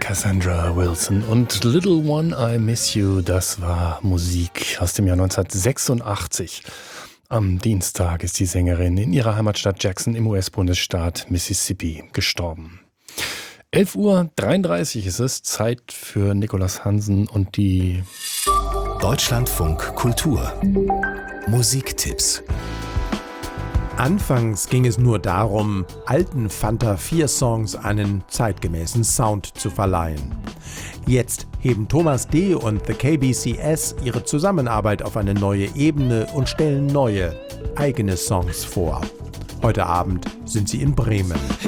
Cassandra Wilson und Little One, I Miss You, das war Musik aus dem Jahr 1986. Am Dienstag ist die Sängerin in ihrer Heimatstadt Jackson im US-Bundesstaat Mississippi gestorben. 11:33 Uhr ist es, Zeit für Nicolas Hansen und die Deutschlandfunk Kultur Musiktipps. Anfangs ging es nur darum, alten Fanta 4-Songs einen zeitgemäßen Sound zu verleihen. Jetzt heben Thomas D. und The KBCS ihre Zusammenarbeit auf eine neue Ebene und stellen neue, eigene Songs vor. Heute Abend sind sie in Bremen.